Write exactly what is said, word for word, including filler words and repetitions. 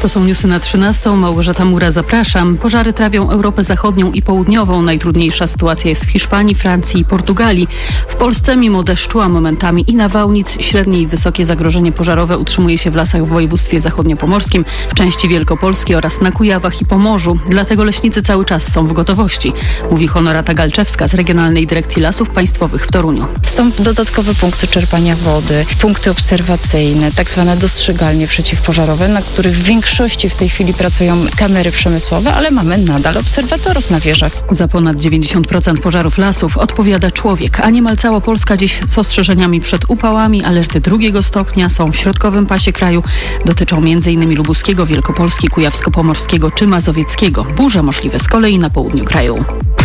To są newsy na trzynastą. Małgorzata Mura, zapraszam. Pożary trawią Europę Zachodnią i Południową. Najtrudniejsza sytuacja jest w Hiszpanii, Francji i Portugalii. W Polsce mimo deszczu, a momentami i nawałnic, średnie i wysokie zagrożenie pożarowe utrzymuje się w lasach w województwie zachodniopomorskim, w części Wielkopolski oraz na Kujawach i Pomorzu. Dlatego leśnicy cały czas są w gotowości, mówi Honorata Galczewska z Regionalnej Dyrekcji Lasów Państwowych w Toruniu. Są dodatkowe punkty czerpania wody, punkty obserwacyjne, tak zwane dostrzegalnie przeciwpożarowe, na których w większości w tej chwili pracują kamery przemysłowe, ale mamy nadal obserwatorów na wieżach. Za ponad dziewięćdziesiąt procent pożarów lasów odpowiada człowiek, a niemal cała Polska dziś z ostrzeżeniami przed upałami. Alerty drugiego stopnia są w środkowym pasie kraju. Dotyczą m.in. Lubuskiego, Wielkopolski, Kujawsko-Pomorskiego czy Mazowieckiego. Burze możliwe z kolei na południu kraju.